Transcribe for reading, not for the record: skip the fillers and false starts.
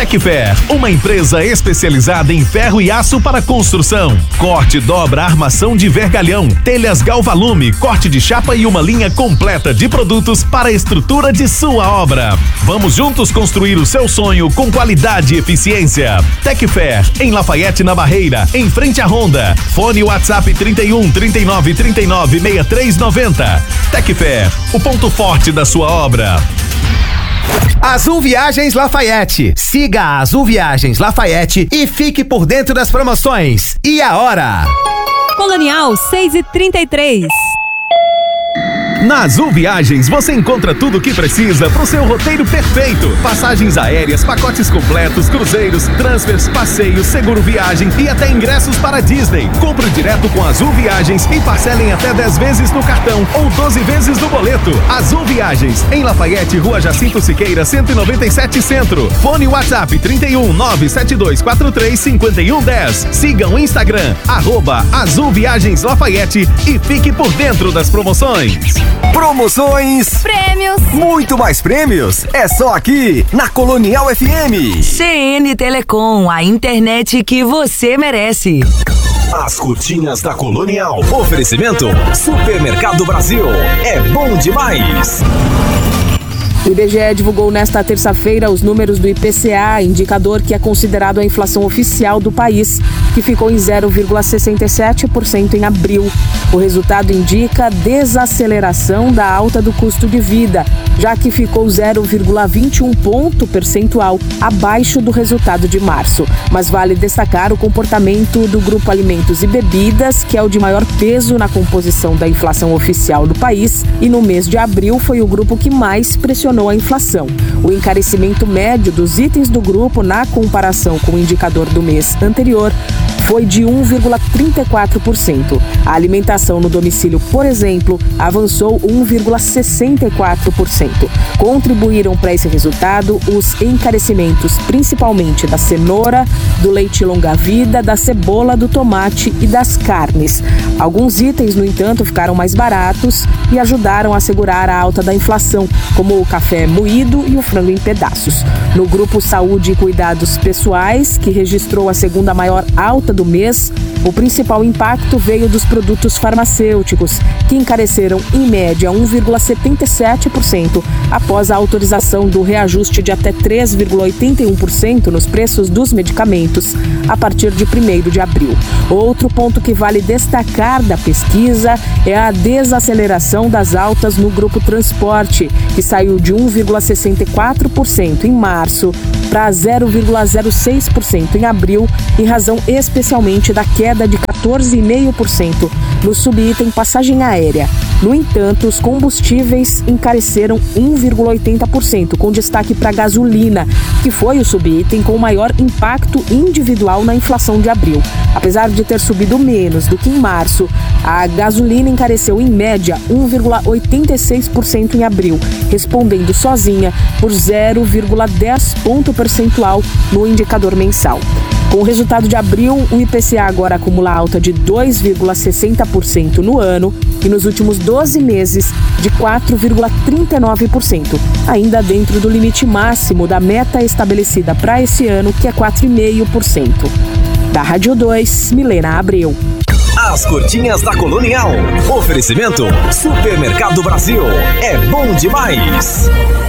Tecfer, uma empresa especializada em ferro e aço para construção. Corte, dobra, armação de vergalhão, telhas Galvalume, corte de chapa e uma linha completa de produtos para a estrutura de sua obra. Vamos juntos construir o seu sonho com qualidade e eficiência. Tecfer, em Lafayette, na Barreira, em frente à Honda. Fone WhatsApp 31 39 39 63 90. Tecfer, o ponto forte da sua obra. Azul Viagens Lafayette. Siga a Azul Viagens Lafayette e fique por dentro das promoções. E a hora? Colonial 6h33. Na Azul Viagens você encontra tudo o que precisa para o seu roteiro perfeito. Passagens aéreas, pacotes completos, cruzeiros, transfers, passeios, seguro viagem e até ingressos para Disney. Compre direto com Azul Viagens e parcelem até 10 vezes no cartão ou 12 vezes no boleto. Azul Viagens, em Lafayette, Rua Jacinto Siqueira, 197 Centro. Fone WhatsApp 31 97243 5110. Siga o Instagram, @Azul Viagens Lafayette e fique por dentro das promoções. Promoções, Prêmios, muito mais prêmios, é só aqui na Colonial FM. CN Telecom, a internet que você merece. As curtinhas da Colonial. Oferecimento Supermercado Brasil. É bom demais. O IBGE divulgou nesta terça-feira os números do IPCA, indicador que é considerado a inflação oficial do país, que ficou em 0,67% em abril. O resultado indica desaceleração da alta do custo de vida, já que ficou 0,21 ponto percentual abaixo do resultado de março. Mas vale destacar o comportamento do grupo Alimentos e Bebidas, que é o de maior peso na composição da inflação oficial do país, e no mês de abril foi o grupo que mais pressionou a inflação. O encarecimento médio dos itens do grupo na comparação com o indicador do mês anterior foi de 1,34%. A alimentação no domicílio, por exemplo, avançou 1,64%. Contribuíram para esse resultado os encarecimentos principalmente da cenoura, do leite longa-vida, da cebola, do tomate e das carnes. Alguns itens, no entanto, ficaram mais baratos e ajudaram a segurar a alta da inflação, como o café moído e o frango em pedaços. No grupo Saúde e Cuidados Pessoais, que registrou a segunda maior alta do mês, o principal impacto veio dos produtos farmacêuticos, que encareceram em média 1,77% após a autorização do reajuste de até 3,81% nos preços dos medicamentos a partir de 1º de abril. Outro ponto que vale destacar da pesquisa é a desaceleração das altas no grupo transporte, que saiu de 1,64% em março para 0,06% em abril, em razão especialmente da queda de 14,5% no subitem passagem aérea. No entanto, os combustíveis encareceram 1,80%, com destaque para a gasolina, que foi o subitem com maior impacto individual na inflação de abril. Apesar de ter subido menos do que em março, a gasolina encareceu em média 1,86% em abril, respondendo sozinha por 0,10 ponto percentual no indicador mensal. Com o resultado de abril, o IPCA agora acumula alta de 2,60% no ano e nos últimos 12 meses de 4,39%, ainda dentro do limite máximo da meta estabelecida para esse ano, que é 4,5%. Da Rádio 2, Milena Abreu. As curtinhas da Colonial. Oferecimento Supermercado Brasil. É bom demais.